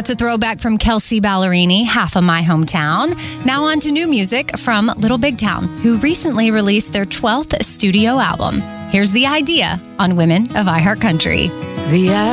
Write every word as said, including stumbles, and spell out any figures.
That's a throwback from Kelsea Ballerini, Half of My Hometown. Now on to new music from Little Big Town, who recently released their twelfth studio album. Here's The Idea on Women of iHeartCountry. The